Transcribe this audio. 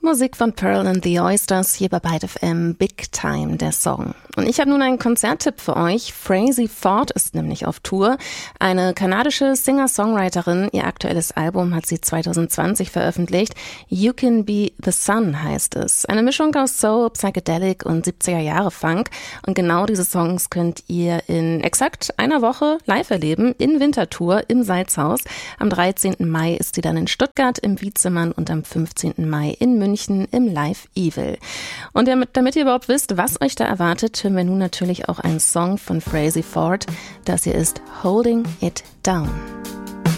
Musik von Pearl and the Oysters, hier bei Byte FM, Big Time, der Song. Und ich habe nun einen Konzerttipp für euch. Frazey Ford ist nämlich auf Tour. Eine kanadische Singer-Songwriterin. Ihr aktuelles Album hat sie 2020 veröffentlicht. You Can Be the Sun heißt es. Eine Mischung aus Soul, Psychedelic und 70er-Jahre-Funk. Und genau diese Songs könnt ihr in exakt einer Woche live erleben, in Winterthur im Salzhaus. Am 13. Mai ist sie dann in Stuttgart im Wiedemann und am 15. Mai in München im Live Evil. Und damit ihr überhaupt wisst, was euch da erwartet, hören wir nun natürlich auch einen Song von Frazey Ford. Das hier ist Holding It Down.